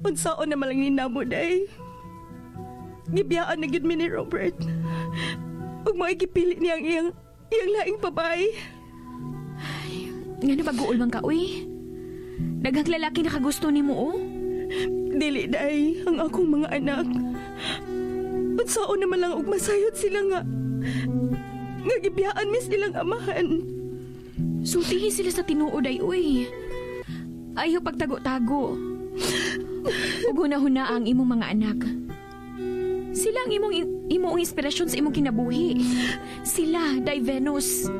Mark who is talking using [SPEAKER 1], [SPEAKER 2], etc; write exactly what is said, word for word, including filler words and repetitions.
[SPEAKER 1] Unsaon na malang ninamo, day. Gibiyaan na gyud mi ni Robert. Ug mo gipili niyang iyang iyang laing babae.
[SPEAKER 2] Nga na baguol man ka, uy. Daghang lalaki na kagusto ni mo, oh.
[SPEAKER 1] Dili, day, ang akong mga anak. Unsaon naman lang og masayod sila nga. Nga gibiyaan mi silang amahan.
[SPEAKER 2] Sultihi sila sa tinuod ay, uy. Ayaw pagtago-tago. Ug huna-huna ang imong mga anak. Sila ang imong imong inspirasyon sa imong kinabuhi. Sila, Day Venus.